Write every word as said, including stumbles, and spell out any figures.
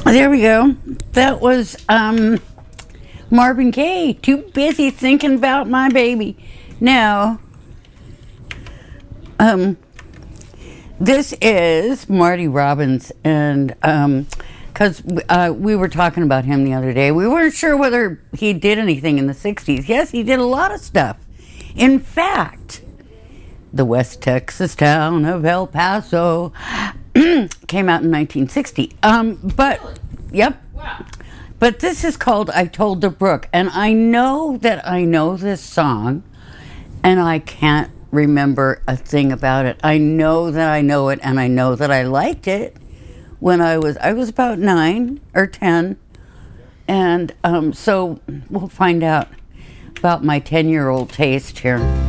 There we go. That was um, Marvin Gaye. Too busy thinking about my baby. Now, um, this is Marty Robbins, and um, because uh, we were talking about him the other day, we weren't sure whether he did anything in the sixties. Yes, he did a lot of stuff. In fact, the West Texas town of El Paso came out in nineteen sixty. Um, but, yep. Wow. But this is called I Told the Brook. And I know that I know this song, and I can't remember a thing about it. I know that I know it, and I know that I liked it when I was, I was about nine or ten. And um, so we'll find out about my ten-year-old taste here.